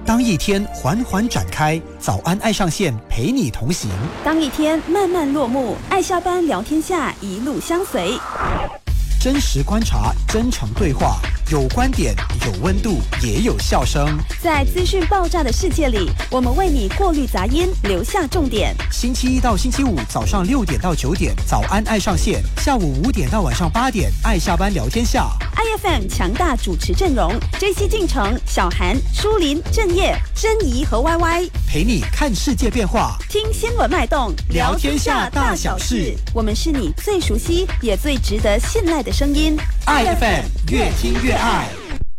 当一天缓缓展开，早安爱上线陪你同行； 当一天慢慢落幕，爱下班聊天下一路相随。 真实观察，真诚对话，有观点，有温度，也有笑声。 在资讯爆炸的世界里，我们为你过滤杂音，留下重点。 星期一到星期五早上6点到9点，早安爱上线；下午5点到晚上8点，爱下班聊天下。 IFM 强大主持阵容：JC进城、小韩、舒林、郑业、珍怡和 YY， 陪你看世界变化， 听新闻脉动， 聊天下大小事。 我们是你最熟悉也最值得信赖的声音。 IFM 越听越爱。